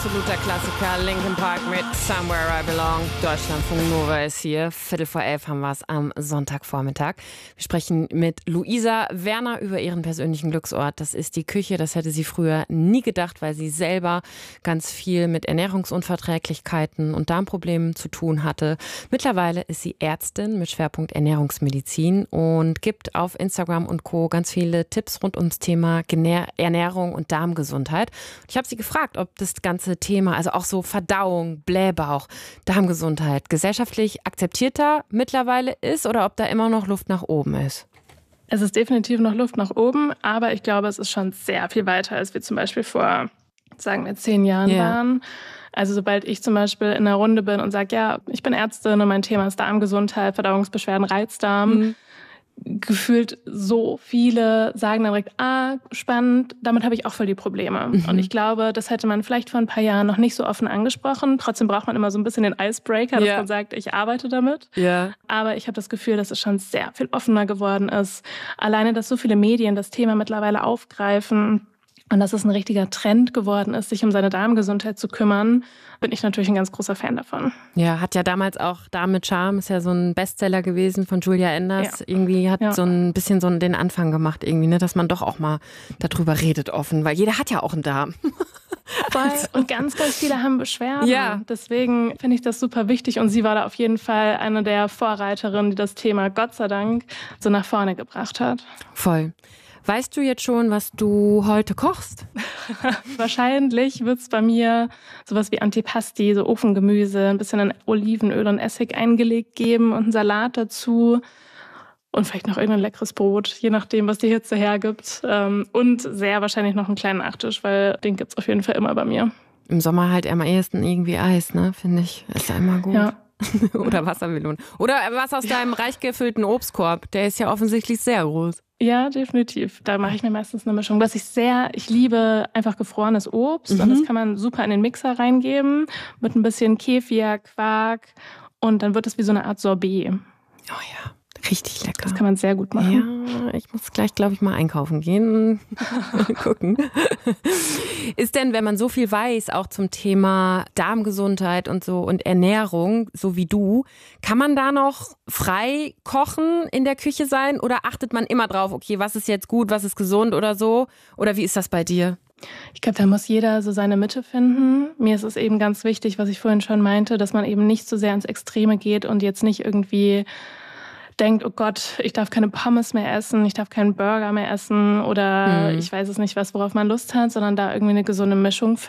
absoluter Klassiker. Linkin Park mit Somewhere I Belong. Deutschlandfunk Nova ist hier. 11:15 haben wir es am Sonntagvormittag. Wir sprechen mit Luisa Werner über ihren persönlichen Glücksort. Das ist die Küche. Das hätte sie früher nie gedacht, weil sie selber ganz viel mit Ernährungsunverträglichkeiten und Darmproblemen zu tun hatte. Mittlerweile ist sie Ärztin mit Schwerpunkt Ernährungsmedizin und gibt auf Instagram und Co. ganz viele Tipps rund ums Thema Ernährung und Darmgesundheit. Ich habe sie gefragt, ob das ganze Thema, also auch so Verdauung, Blähbauch, Darmgesundheit, gesellschaftlich akzeptierter mittlerweile ist oder ob da immer noch Luft nach oben ist. Es ist definitiv noch Luft nach oben, aber ich glaube, es ist schon sehr viel weiter, als wir zum Beispiel vor, sagen wir, 10 Jahren waren. Also sobald ich zum Beispiel in einer Runde bin und sage, ja, ich bin Ärztin und mein Thema ist Darmgesundheit, Verdauungsbeschwerden, Reizdarm, gefühlt so viele sagen dann direkt, spannend, damit habe ich auch voll die Probleme. Und ich glaube, das hätte man vielleicht vor ein paar Jahren noch nicht so offen angesprochen. Trotzdem braucht man immer so ein bisschen den Icebreaker, dass man sagt, ich arbeite damit. Aber ich habe das Gefühl, dass es schon sehr viel offener geworden ist. Alleine, dass so viele Medien das Thema mittlerweile aufgreifen und dass es ein richtiger Trend geworden ist, sich um seine Darmgesundheit zu kümmern, bin ich natürlich ein ganz großer Fan davon. Ja, hat ja damals auch Darm mit Charme, ist ja so ein Bestseller gewesen von Julia Enders. Ja. Irgendwie hat so ein bisschen so den Anfang gemacht, irgendwie, ne, dass man doch auch mal darüber redet offen, weil jeder hat ja auch einen Darm. Voll. Und ganz, ganz viele haben Beschwerden. Ja. Deswegen finde ich das super wichtig. Und sie war da auf jeden Fall eine der Vorreiterinnen, die das Thema Gott sei Dank so nach vorne gebracht hat. Voll. Weißt du jetzt schon, was du heute kochst? Wahrscheinlich wird es bei mir sowas wie Antipasti, so Ofengemüse, ein bisschen in Olivenöl und Essig eingelegt geben und einen Salat dazu. Und vielleicht noch irgendein leckeres Brot, je nachdem, was die Hitze hergibt. Und sehr wahrscheinlich noch einen kleinen Nachtisch, weil den gibt's auf jeden Fall immer bei mir. Im Sommer halt am ehesten irgendwie Eis, ne? Finde ich. Ist ja immer gut. Ja. Oder Wassermelonen. Oder was aus deinem reich gefüllten Obstkorb. Der ist ja offensichtlich sehr groß. Ja, definitiv. Da mache ich mir meistens eine Mischung. Ich liebe einfach gefrorenes Obst. Und das kann man super in den Mixer reingeben. Mit ein bisschen Kefir, Quark. Und dann wird es wie so eine Art Sorbet. Oh ja. Richtig lecker. Das kann man sehr gut machen. Ja, ich muss gleich, glaube ich, mal einkaufen gehen. Gucken. Ist denn, wenn man so viel weiß, auch zum Thema Darmgesundheit und so und Ernährung, so wie du, kann man da noch frei kochen in der Küche sein? Oder achtet man immer drauf, okay, was ist jetzt gut, was ist gesund oder so? Oder wie ist das bei dir? Ich glaube, da muss jeder so seine Mitte finden. Mir ist es eben ganz wichtig, was ich vorhin schon meinte, dass man eben nicht so sehr ins Extreme geht und jetzt nicht irgendwie denkt, oh Gott, ich darf keine Pommes mehr essen, ich darf keinen Burger mehr essen oder ich weiß es nicht, worauf man Lust hat, sondern da irgendwie eine gesunde Mischung